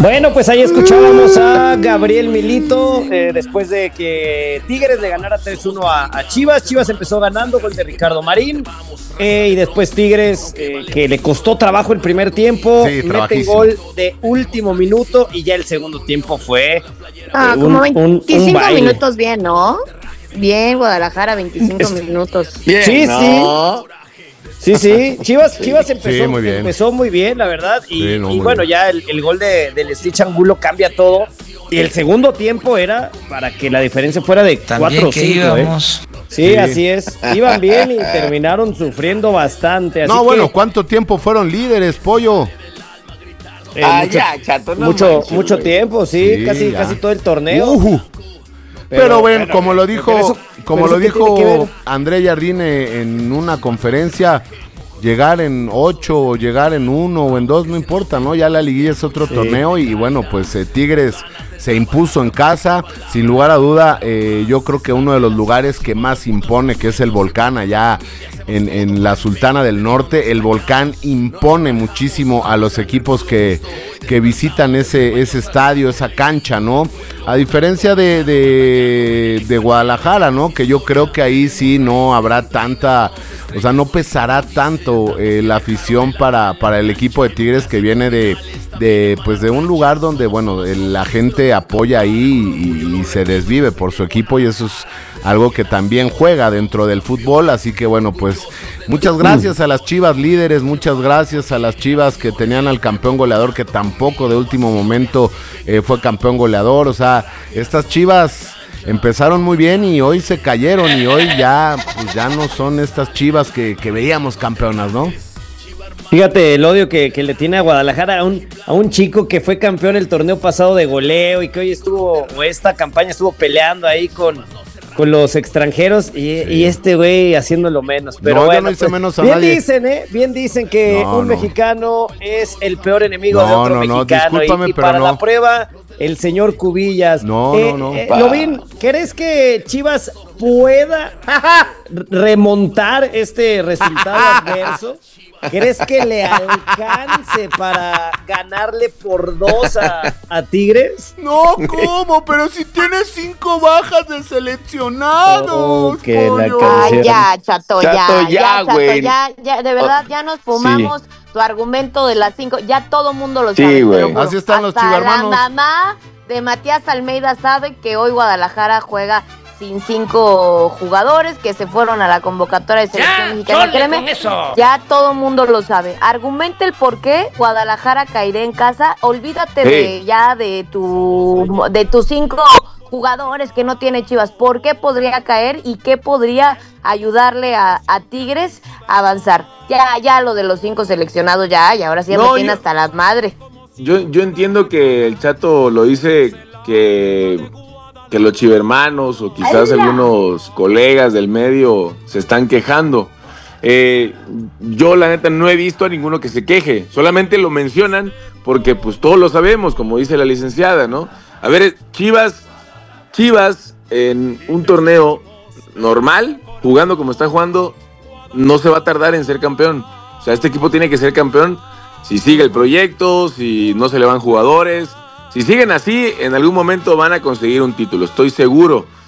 Bueno, pues ahí escuchábamos a Gabriel Milito después de que Tigres le ganara 3-1 a Chivas. Chivas empezó ganando, gol de Ricardo Marín. Y después Tigres, que le costó trabajo el primer tiempo, mete gol de último minuto y ya el segundo tiempo fue como 25 minutos bien, ¿no? Bien, Guadalajara, 25 minutos. Bien, sí, ¿no? Sí, Chivas empezó muy bien, la verdad, y bueno, ya el gol del Stitch Angulo cambia todo, y el segundo tiempo era para que la diferencia fuera de 4 o 5, Sí, así es, iban bien y terminaron sufriendo bastante. Así ¿cuánto tiempo fueron líderes, Pollo? Chato, mucho tiempo, casi todo el torneo. Pero bueno, como lo dijo André Jardine en una conferencia, llegar en 8 o llegar en 1 o en 2 no importa, ¿no? Ya la liguilla es otro torneo y bueno, pues Tigres se impuso en casa, sin lugar a duda. Yo creo que uno de los lugares que más impone, que es el Volcán allá en la Sultana del Norte, el Volcán impone muchísimo a los equipos que visitan ese estadio, esa cancha, ¿no? A diferencia de Guadalajara, ¿no? Que yo creo que ahí sí no habrá tanta, o sea, no pesará tanto la afición para el equipo de Tigres, que viene de un lugar donde, bueno, la gente apoya ahí y se desvive por su equipo, y eso es algo que también juega dentro del fútbol. Así que bueno, pues muchas gracias a las Chivas líderes, muchas gracias a las Chivas que tenían al campeón goleador, que tampoco de último momento fue campeón goleador. O sea, estas Chivas empezaron muy bien y hoy se cayeron, y hoy ya no son estas Chivas que veíamos campeonas, ¿no? Fíjate el odio que le tiene a Guadalajara a un chico que fue campeón el torneo pasado de goleo y que hoy esta campaña estuvo peleando ahí con los extranjeros y este güey haciéndolo menos. Pero bueno, no hice menos a bien nadie. Bien dicen que un mexicano es el peor enemigo de otro mexicano. Discúlpame, y pero para la prueba, el señor Cubillas. Lovín, ¿crees que Chivas pueda remontar este resultado adverso? ¿Crees que le alcance para ganarle por 2 a Tigres? No, ¿cómo? Pero si tienes 5 bajas de seleccionados. Ya, Chato, güey. Ya, de verdad, ya nos fumamos tu argumento de las 5. Ya todo mundo lo sabe. Güey. Así están los chivermanos. La mamá de Matías Almeida sabe que hoy Guadalajara juega sin 5 jugadores que se fueron a la convocatoria de selección mexicana. Créeme, ya todo mundo lo sabe. Argumenta el por qué Guadalajara caerá en casa. Olvídate de tus 5 jugadores que no tiene Chivas. ¿Por qué podría caer y qué podría ayudarle a Tigres a avanzar? Ya lo de los 5 seleccionados y ahora sí ya me tiene hasta la madre. Yo entiendo que el Chato lo dice que los chivermanos o quizás algunos colegas del medio se están quejando. Yo la neta no he visto a ninguno que se queje, solamente lo mencionan porque pues todos lo sabemos, como dice la licenciada, ¿no? A ver, Chivas en un torneo normal, jugando como está jugando, no se va a tardar en ser campeón. O sea, este equipo tiene que ser campeón si sigue el proyecto, si no se le van jugadores. Si siguen así, en algún momento van a conseguir un título, estoy seguro.